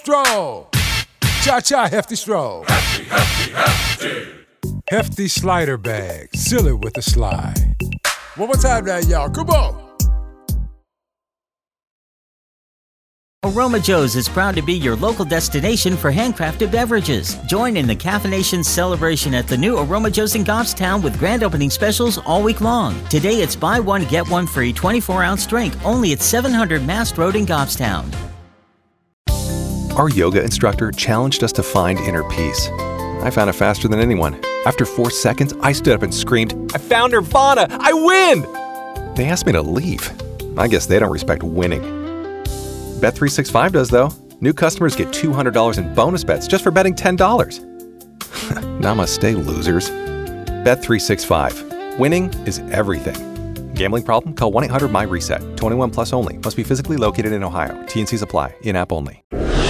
Stroll. Cha-cha, hefty stroll. Hefty, hefty, hefty. Hefty slider bag. Seal it with a slide. One more time now, y'all. Come on. Aroma Joe's is proud to be your local destination for handcrafted beverages. Join in the caffeination celebration at the new Aroma Joe's in Goffstown with grand opening specials all week long. Today it's buy one, get one free 24-ounce drink only at 700 Mast Road in Goffstown. Our yoga instructor challenged us to find inner peace. I found it faster than anyone. After 4 seconds, I stood up and screamed, "I found Nirvana! I win!" They asked me to leave. I guess they don't respect winning. Bet365 does, though. New customers get $200 in bonus bets just for betting $10. Namaste, losers. Bet365. Winning is everything. Gambling problem? Call 1-800-MY-RESET. 21 plus only. Must be physically located in Ohio. T&Cs apply. In-app only.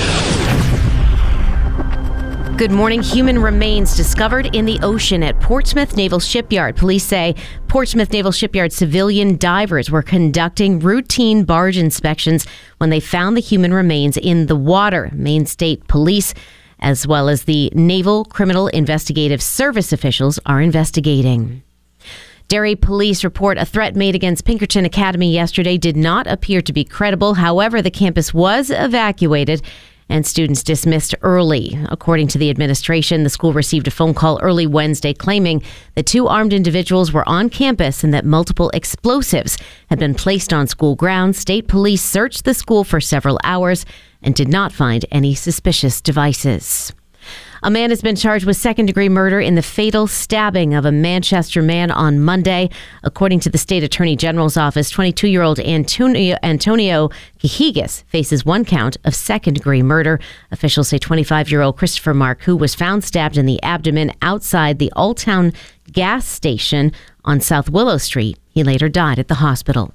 Good morning. Human remains discovered in the ocean at Portsmouth Naval Shipyard. Police say Portsmouth Naval Shipyard civilian divers were conducting routine barge inspections when they found the human remains in the water. Maine State Police, as well as the Naval Criminal Investigative Service officials, are investigating. Derry police report a threat made against Pinkerton Academy yesterday did not appear to be credible. However, the campus was evacuated and students dismissed early. According to the administration, the school received a phone call early Wednesday claiming that 2 armed individuals were on campus and that multiple explosives had been placed on school grounds. State police searched the school for several hours and did not find any suspicious devices. A man has been charged with second-degree murder in the fatal stabbing of a Manchester man on Monday. According to the state attorney general's office, 22-year-old Antonio Cajigas faces 1 count of second-degree murder. Officials say 25-year-old Christopher Marcoux was found stabbed in the abdomen outside the Alltown gas station on South Willow Street. He later died at the hospital.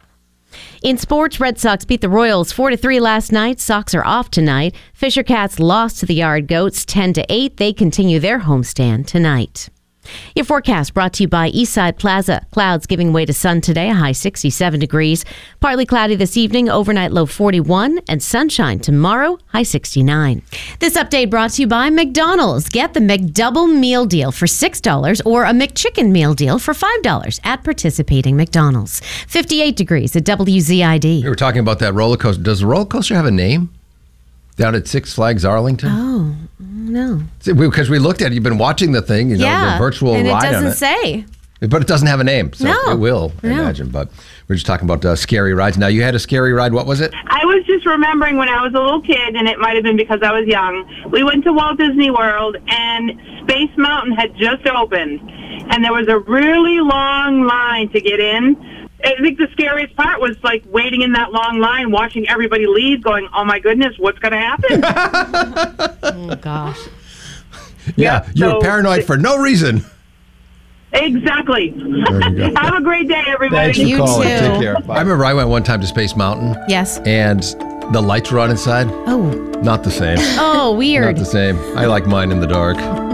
In sports, Red Sox beat the Royals 4-3 last night. Sox are off tonight. Fisher Cats lost to the Yard Goats 10-8. They continue their homestand tonight. Your forecast brought to you by Eastside Plaza. Clouds giving way to sun today, a high 67 degrees. Partly cloudy this evening, overnight low 41, and sunshine tomorrow, high 69. This update brought to you by McDonald's. Get the McDouble meal deal for $6 or a McChicken meal deal for $5 at participating McDonald's. 58 degrees at WZID. We were talking about that roller coaster. Does the roller coaster have a name? Down at Six Flags Arlington? Oh, no. Because we looked at it. You've been watching the thing, the virtual and ride it doesn't on it. say. But it doesn't have a name, so No. it will, I imagine. But we're just talking about scary rides. Now, you had a scary ride. What was it? I was just remembering when I was a little kid, and it might have been because I was young. We went to Walt Disney World, and Space Mountain had just opened, and there was a really long line to get in. I think the scariest part was like waiting in that long line, watching everybody leave, going, "Oh my goodness, what's going to happen?" Oh gosh. Yeah, you were paranoid for no reason. Exactly. Have a great day, everybody. Thanks for calling. too. Take care. I remember I went one time to Space Mountain. Yes. And the lights were on inside. Oh. Not the same. Oh, weird. Not the same. I like mine in the dark.